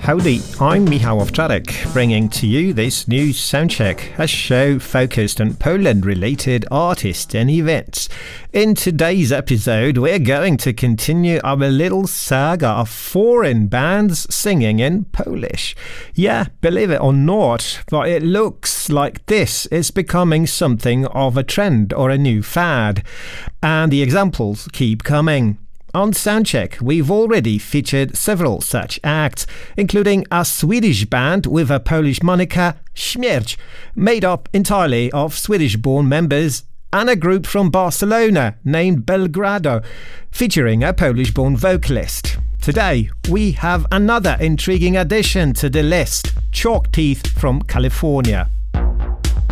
Howdy, I'm Michał Owczarek, bringing to you this new Soundcheck, a show focused on Poland-related artists and events. In today's episode, we're going to continue our little saga of foreign bands singing in Polish. Yeah, believe it or not, but it looks like this is becoming something of a trend or a new fad. And the examples keep coming. On Soundcheck, we've already featured several such acts, including a Swedish band with a Polish moniker, Śmierć, made up entirely of Swedish-born members, and a group from Barcelona named Belgrado, featuring a Polish-born vocalist. Today, we have another intriguing addition to the list, Chalk Teeth from California.